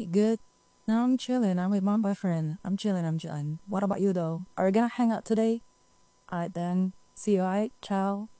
You good? No, I'm chilling. I'm with my boyfriend. I'm chilling. I'm chilling. What about you though? Are we gonna hang out today? Alright then. See you. Alright. Ciao.